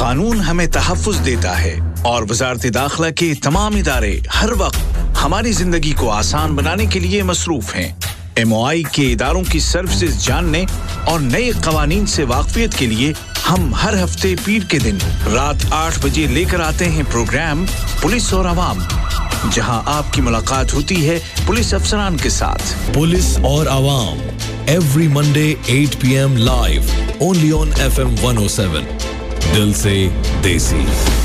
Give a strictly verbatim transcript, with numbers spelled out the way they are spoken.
कानून हमें तहफ़्फ़ुज़ देता है और वज़ारत दाखिला के तमाम इदारे हर वक्त हमारी ज़िंदगी को आसान बनाने के लिए मसरूफ़ हैं। एम ओ आई के इदारों की सर्विसेज जानने और नए क़वानीन से वाक़फ़ियत के लिए हम हर हफ्ते पीर के दिन रात आठ बजे लेकर आते हैं प्रोग्राम पुलिस और आवाम, जहां आपकी मुलाकात होती है पुलिस अफसरान के साथ। पुलिस और आवाम every Monday eight p m live only on F M one oh seven। दिल से देसी।